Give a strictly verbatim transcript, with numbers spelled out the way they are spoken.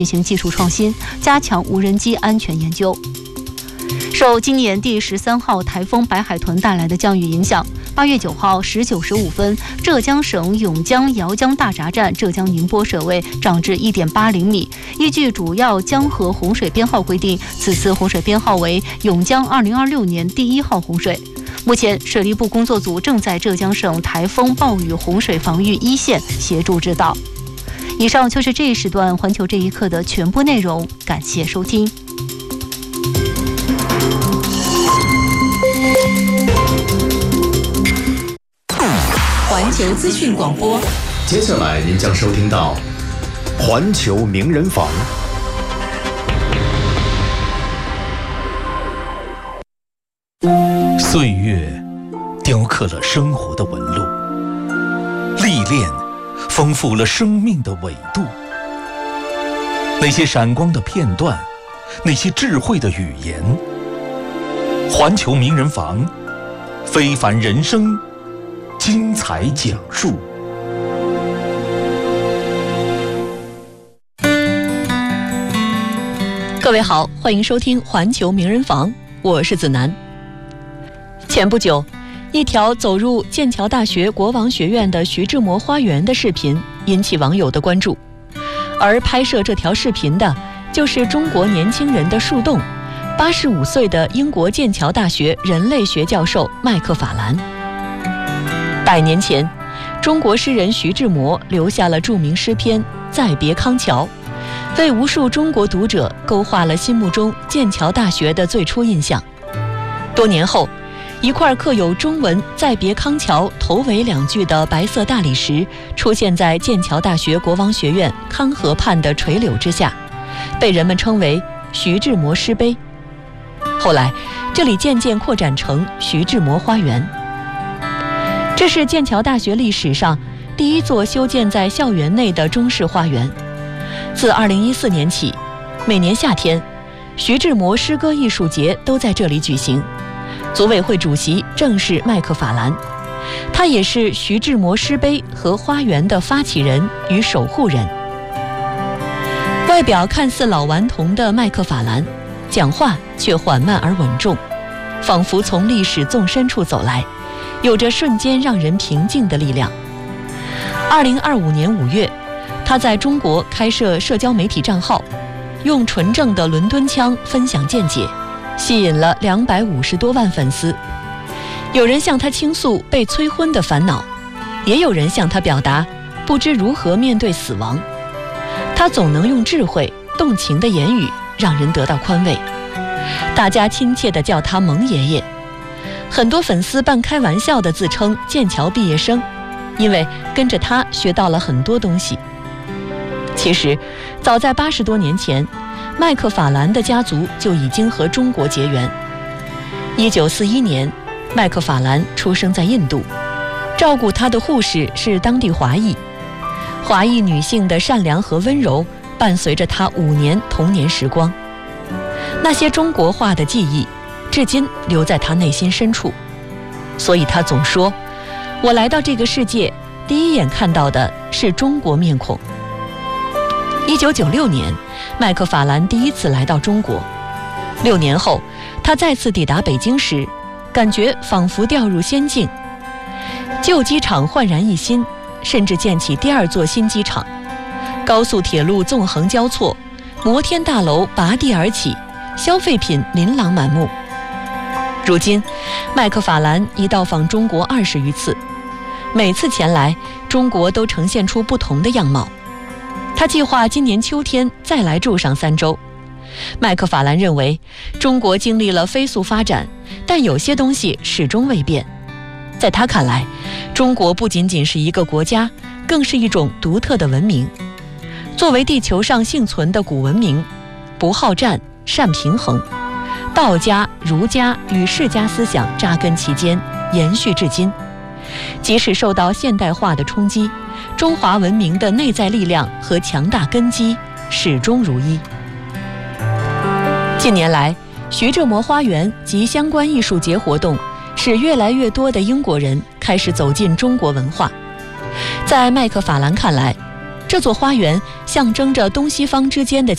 进行技术创新，加强无人机安全研究。受今年第十三号台风白海豚带来的降雨影响，八月九号十九时五分，浙江省颍江姚江大闸站浙江宁波水位涨至一点八零米。依据主要江河洪水编号规定，此次洪水编号为颍江二零二六年第一号洪水。目前，水利部工作组正在浙江省台风暴雨洪水防御一线协助指导。以上就是这一时段环球这一刻的全部内容，感谢收听。 环球资讯广播， 接下来您将收听到环球名人坊。 岁月雕刻了生活的纹路，历练丰富了生命的纬度。那些闪光的片段，那些智慧的语言，环球名人坊，非凡人生精彩讲述。 各位好，欢迎收听环球名人坊，我是子楠。前不久，一条走入剑桥大学国王学院的徐志摩花园的视频引起网友的关注，而拍摄这条视频的就是中国年轻人的树洞，八十五岁的英国剑桥大学人类学教授麦克法兰。百年前，中国诗人徐志摩留下了著名诗篇《再别康桥》，为无数中国读者勾画了心目中剑桥大学的最初印象。多年后，一块刻有中文“再别康桥”头尾两句的白色大理石出现在剑桥大学国王学院康河畔的垂柳之下，被人们称为徐志摩诗碑。后来，这里渐渐扩展成徐志摩花园。这是剑桥大学历史上第一座修建在校园内的中式花园。自二零一四年起，每年夏天，徐志摩诗歌艺术节都在这里举行。组委会主席正是麦克法兰，他也是徐志摩诗碑和花园的发起人与守护人。外表看似老顽童的麦克法兰，讲话却缓慢而稳重，仿佛从历史纵深处走来，有着瞬间让人平静的力量。二零二五年五月，他在中国开设社交媒体账号，用纯正的伦敦腔分享见解，吸引了两百五十多万粉丝。有人向他倾诉被催婚的烦恼，也有人向他表达不知如何面对死亡。他总能用智慧、动情的言语让人得到宽慰。大家亲切地叫他蒙爷爷。很多粉丝半开玩笑地自称剑桥毕业生，因为跟着他学到了很多东西。其实，早在八十多年前，麦克法兰的家族就已经和中国结缘。一九四一年，麦克法兰出生在印度，照顾他的护士是当地华裔。华裔女性的善良和温柔伴随着他五年童年时光。那些中国化的记忆，至今留在他内心深处。所以他总说，我来到这个世界，第一眼看到的是中国面孔。一九九六年，麦克法兰第一次来到中国。六年后，他再次抵达北京时，感觉仿佛掉入仙境。旧机场焕然一新，甚至建起第二座新机场。高速铁路纵横交错，摩天大楼拔地而起，消费品琳琅满目。如今，麦克法兰已到访中国二十余次，每次前来，中国都呈现出不同的样貌。他计划今年秋天再来住上三周。麦克法兰认为，中国经历了飞速发展，但有些东西始终未变。在他看来，中国不仅仅是一个国家，更是一种独特的文明。作为地球上幸存的古文明，不好战，善平衡，道家、儒家与释家思想扎根其间，延续至今。即使受到现代化的冲击，中华文明的内在力量和强大根基始终如一。近年来，徐志摩花园及相关艺术节活动使越来越多的英国人开始走进中国文化。在麦克法兰看来，这座花园象征着东西方之间的